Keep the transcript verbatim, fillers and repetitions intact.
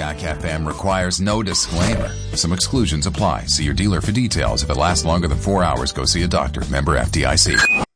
Jack F M requires no disclaimer. Some exclusions apply. See your dealer for details. If it lasts longer than four hours, go see a doctor. Member F D I C.